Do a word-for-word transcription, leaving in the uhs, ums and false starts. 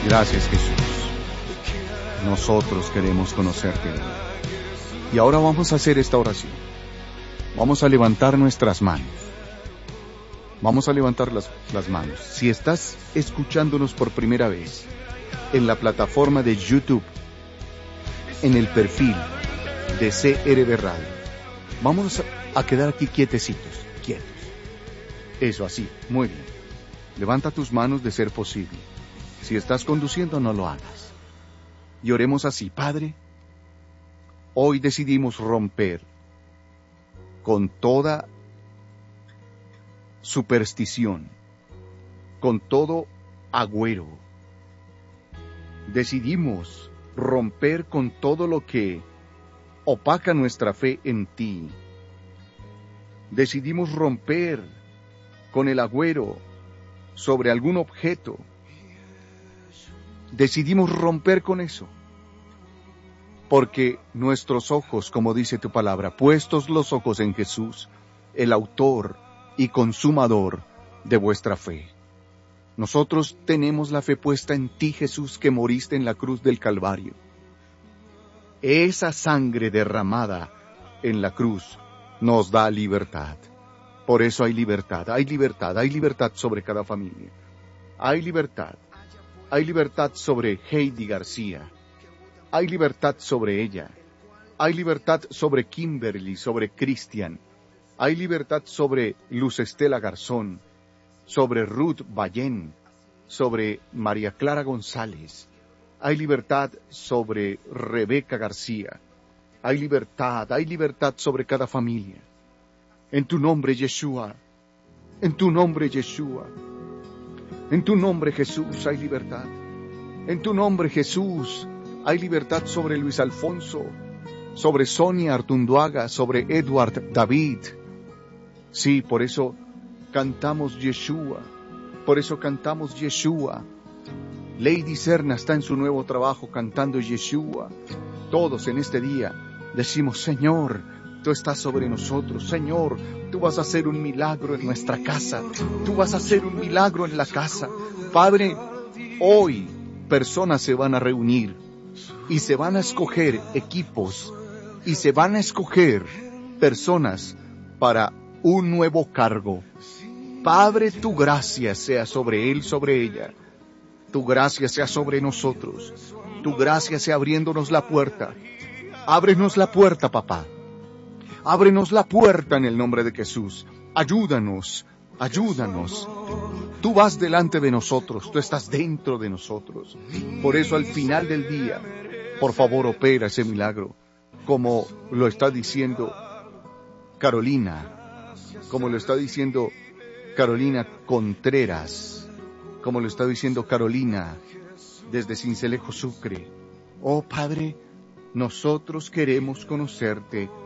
Gracias, Jesús. Nosotros queremos conocerte. Y ahora vamos a hacer esta oración. Vamos a levantar nuestras manos. Vamos a levantar las, las manos. Si estás escuchándonos por primera vez en la plataforma de YouTube, en el perfil de C R V Radio, vamos a quedar aquí quietecitos, quietos. Eso, así, muy bien. Levanta tus manos de ser posible. Si estás conduciendo, no lo hagas. Y oremos así: Padre, hoy decidimos romper con toda superstición, con todo agüero. Decidimos romper con todo lo que opaca nuestra fe en ti. Decidimos romper con el agüero sobre algún objeto. Decidimos romper con eso, porque nuestros ojos, como dice tu palabra, puestos los ojos en Jesús, el autor y consumador de vuestra fe. Nosotros tenemos la fe puesta en ti, Jesús, que moriste en la cruz del Calvario. Esa sangre derramada en la cruz nos da libertad. Por eso hay libertad, hay libertad, hay libertad sobre cada familia. Hay libertad. Hay libertad sobre Heidi García. Hay libertad sobre ella. Hay libertad sobre Kimberly, sobre Cristian. Hay libertad sobre Luz Estela Garzón, sobre Ruth Ballén, sobre María Clara González. Hay libertad sobre Rebeca García. Hay libertad, hay libertad sobre cada familia. En tu nombre, Yeshua. En tu nombre, Yeshua. En tu nombre, Jesús, hay libertad. En tu nombre, Jesús, hay libertad sobre Luis Alfonso, sobre Sonia Artunduaga, sobre Edward David. Sí, por eso cantamos Yeshua. Por eso cantamos Yeshua. Lady Serna está en su nuevo trabajo cantando Yeshua. Todos en este día decimos: Señor, tú estás sobre nosotros. Señor, tú vas a hacer un milagro en nuestra casa. Tú vas a hacer un milagro en la casa. Padre, hoy personas se van a reunir y se van a escoger equipos y se van a escoger personas para un nuevo cargo. Padre, tu gracia sea sobre él, sobre ella. Tu gracia sea sobre nosotros. Tu gracia sea abriéndonos la puerta. Ábrenos la puerta, papá. Ábrenos la puerta en el nombre de Jesús. Ayúdanos, ayúdanos. Tú vas delante de nosotros, tú estás dentro de nosotros. Por eso al final del día, por favor, opera ese milagro, como lo está diciendo Carolina, como lo está diciendo Carolina Contreras, como lo está diciendo Carolina desde Sincelejo, Sucre. Oh Padre, nosotros queremos conocerte